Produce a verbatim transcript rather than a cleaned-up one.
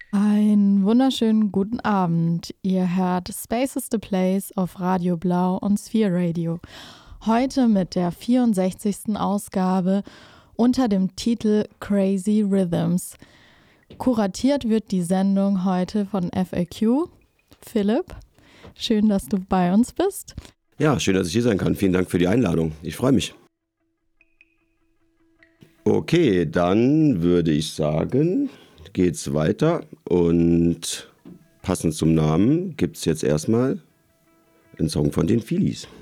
Einen wunderschönen guten Abend. Ihr hört Space is the Place auf Radio Blau und Sphere Radio. Heute mit der vierundsechzigsten Ausgabe unter dem Titel Crazy Rhythms. Kuratiert wird die Sendung heute von F A Q. Philipp, schön, dass du bei uns bist. Ja, schön, dass ich hier sein kann. Vielen Dank für die Einladung. Ich freue mich. Okay, dann würde ich sagen, geht's weiter und passend zum Namen gibt's jetzt erstmal einen Song von den Phillies.